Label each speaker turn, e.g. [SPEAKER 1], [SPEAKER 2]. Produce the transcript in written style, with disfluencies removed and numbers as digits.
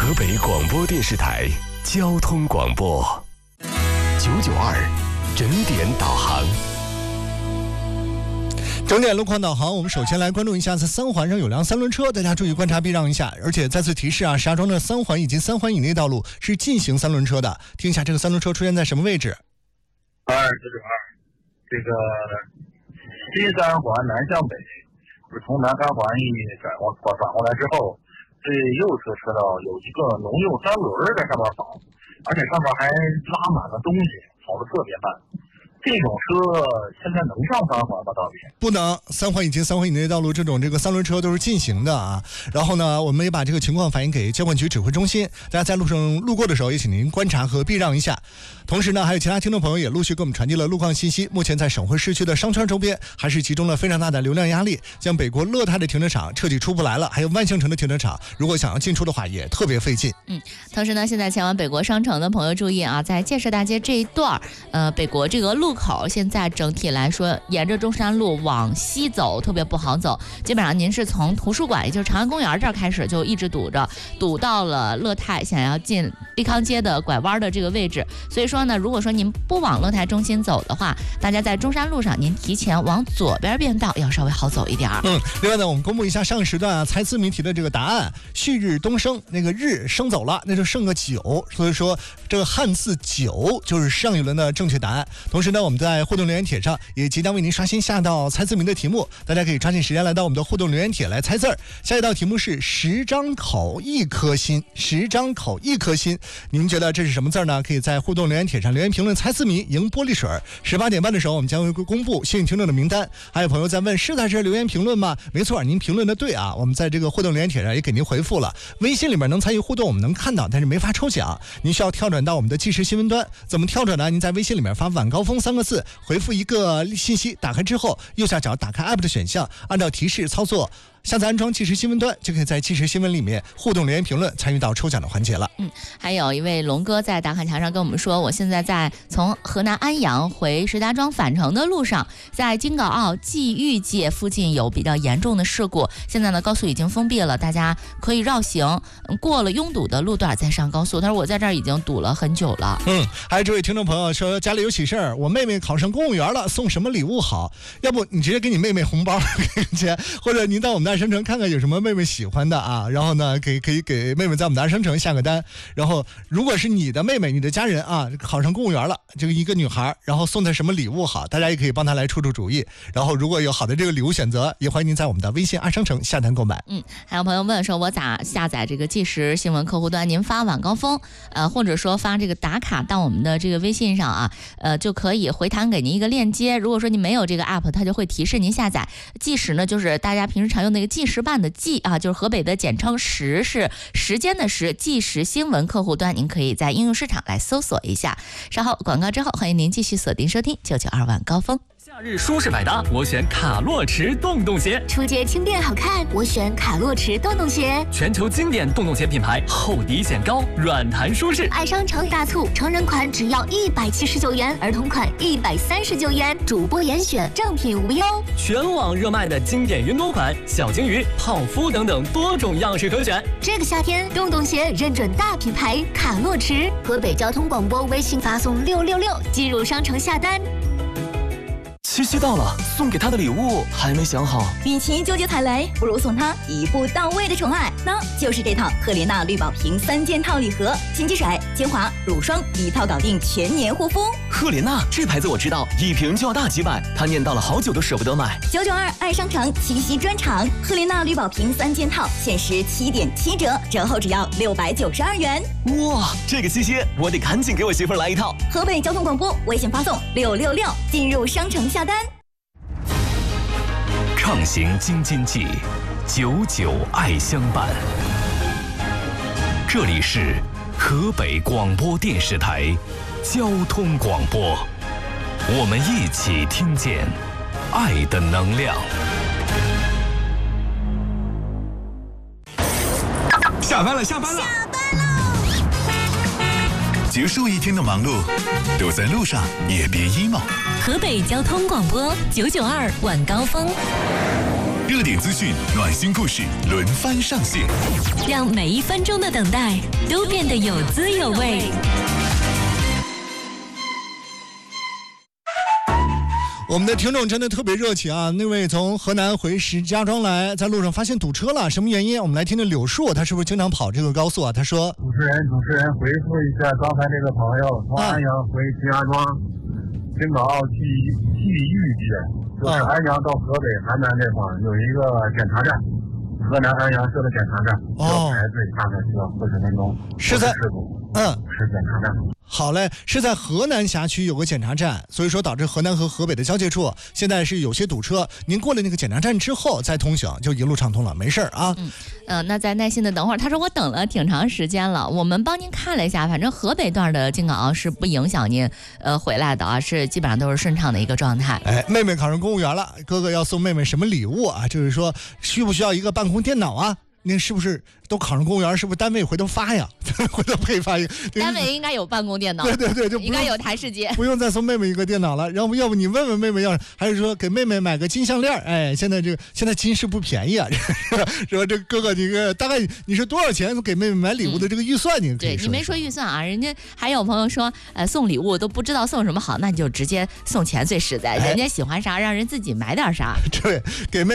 [SPEAKER 1] 河北广播电视台交通广播992整点导航。
[SPEAKER 2] 整点路况导航，我们首先来关注一下，在三环上有辆三轮车，大家注意观察避让一下。而且再次提示啊，石家庄的三环以及三环以内道路是禁行三轮车的。听一下这个三轮车出现在什么位置？
[SPEAKER 3] 这个西三环南向北，就是从南三环一转过来之后，最右侧车道有一个农用三轮在上面跑，而且上面还拉满了东西，跑得特别慢。这种车现在能上三环吗？到底
[SPEAKER 2] 不能，三环以及三环以内道路这个三轮车都是禁行的啊。然后呢，我们也把这个情况反映给交管局指挥中心，大家在路上路过的时候也请您观察和避让一下。同时呢，还有其他听众朋友也陆续给我们传递了路况信息。目前在省会市区的商圈周边还是集中了非常大的流量压力，像北国乐泰的停车场彻底出不来了，还有万象城的停车场，如果想要进出的话也特别费劲。
[SPEAKER 4] 同时呢，现在前往北国商城的朋友注意啊，在建设大街这一段北国这个路口现在整体来说，沿着中山路往西走特别不好走，基本上您是从图书馆，也就是长安公园这儿开始就一直堵到了乐泰，想要进利康街的拐弯的这个位置。所以说呢，如果说您不往乐泰中心走的话，大家在中山路上您提前往左边变道要稍微好走一点。
[SPEAKER 2] 另外呢，我们公布一下上个时段猜字谜题的这个答案，旭日东升，那个日升走了，那就剩个9，所以说这个汉字9就是上一轮的正确答案。同时呢，我们在互动留言帖上也即将为您刷新下道猜字谜的题目，大家可以抓紧时间来到我们的互动留言帖来猜字儿。下一道题目是10张口1颗心，10张口1颗心，您觉得这是什么字呢？可以在互动留言帖上留言评论猜字谜，赢玻璃水。18点半的时候，我们将会公布幸运听众的名单。还有朋友在问，是在这留言评论吗？没错，您评论的对啊，我们在这个互动留言帖上也给您回复了。微信里面能参与互动，我们能看到，但是没法抽奖。您需要跳转到我们的即时新闻端，怎么跳转呢？您在微信里面发晚高峰3个字，回复一个信息，打开之后右下角打开 app 的选项，按照提示操作下载安装即时新闻端，就可以在即时新闻里面互动留言评论，参与到抽奖的环节了。
[SPEAKER 4] 还有一位龙哥在打卡墙上跟我们说，我现在在从河南安阳回石家庄返程的路上，在京港澳冀豫界附近有比较严重的事故，现在呢高速已经封闭了，大家可以绕行，过了拥堵的路段再上高速。他说我在这儿已经堵了很久了。
[SPEAKER 2] 还有这位听众朋友说，家里有喜事儿，我妹妹考上公务员了，送什么礼物好？要不你直接给你妹妹红包给钱，或者您到我们大商城看看有什么妹妹喜欢的啊，然后呢可以给妹妹在我们大商城下个单。然后如果是你的妹妹，你的家人啊考上公务员了，这个一个女孩，然后送她什么礼物好，大家也可以帮她来出主意。然后如果有好的这个礼物选择，也欢迎您在我们的微信二商城下单购买。
[SPEAKER 4] 还有朋友问说，我咋下载这个即时新闻客户端？您发晚高峰或者说发这个打卡到我们的这个微信上啊，就可以回弹给您一个链接。如果说您没有这个 app， 它就会提示您下载。即时呢，就是大家平时常用那个即时办的即啊，就是河北的简称，时是时间的时，即时新闻客户端，您可以在应用市场来搜索一下。稍后广告之后，欢迎您继续锁定收听992晚高峰。
[SPEAKER 5] 夏日舒适百搭，我选卡洛驰洞洞鞋。
[SPEAKER 6] 出街轻便好看，我选卡洛驰洞洞鞋。
[SPEAKER 5] 全球经典洞洞鞋品牌，厚底显高，软弹舒适。
[SPEAKER 6] 爱商城大促，成人款只要179元，儿童款139元，主播严选，正品无忧。
[SPEAKER 5] 全网热卖的经典云朵款、小金鱼、泡芙等等多种样式可选。
[SPEAKER 6] 这个夏天，洞洞鞋认准大品牌卡洛驰。河北交通广播微信发送666进入商城下单。
[SPEAKER 5] 七夕到了，送给他的礼物还没想好。
[SPEAKER 7] 与其纠结踩雷，不如送他一步到位的宠爱，那就是这套赫莲娜绿宝瓶3件套礼盒，金鸡水、精华、乳霜一套搞定全年护肤。
[SPEAKER 5] 赫莲娜这牌子我知道，一瓶就要大几百，他念叨了好久都舍不得买。
[SPEAKER 7] 992爱商城七夕专场，赫莲娜绿宝瓶3件套限时7.7折，折后只要692元。
[SPEAKER 5] 哇，这个七夕我得赶紧给我媳妇儿来一套。
[SPEAKER 7] 河北交通广播微信发送666进入商城下单。
[SPEAKER 1] 畅行京津冀，99爱相伴。这里是河北广播电视台交通广播，我们一起听见爱的能量。
[SPEAKER 8] 下班了！结束一天的忙碌，都在路上也别 emo。
[SPEAKER 9] 河北交通广播992晚高峰。
[SPEAKER 8] 热点资讯、暖心故事轮番上线，
[SPEAKER 6] 让每一分钟的等待都变得有滋有味。
[SPEAKER 2] 我们的听众真的特别热情啊！那位从河南回石家庄来，在路上发现堵车了，什么原因？我们来听听柳树，他是不是经常跑这个高速啊？他说：
[SPEAKER 3] 主持人，回复一下刚才这个朋友从安阳回石家庄，京港澳际豫街，就是安阳到河北邯郸这块有一个检查站，河南安阳设的检查站，要排队大概需要40分钟。
[SPEAKER 2] 是在
[SPEAKER 3] 是检查站。
[SPEAKER 2] 好嘞，是在河南辖区有个检查站，所以说导致河南和河北的交界处现在是有些堵车。您过了那个检查站之后再通行，就一路畅通了，没事儿啊。
[SPEAKER 4] 那再耐心的等会儿。他说我等了挺长时间了，我们帮您看了一下，反正河北段的京港澳是不影响您回来的啊，是基本上都是顺畅的一个状态。
[SPEAKER 2] 哎，妹妹考上公务员了，哥哥要送妹妹什么礼物啊？就是说需不需要一个办公电脑啊？您是不是都考上公务员？是不是单位回头发呀？回头配发一个？
[SPEAKER 4] 单位应该有办公电脑，
[SPEAKER 2] 对，就
[SPEAKER 4] 应该有台式机，
[SPEAKER 2] 不用再送妹妹一个电脑了。要不你问问妹妹要，还是说给妹妹买个金项链？哎，现在金是不便宜啊。说这哥哥，大概你是多少钱给妹妹买礼物的这个预算？你
[SPEAKER 4] 对你没说预算啊？人家还有朋友说，送礼物都不知道送什么好，那你就直接送钱最实在。人家喜欢啥，让人自己买点啥。
[SPEAKER 2] 对，给妹。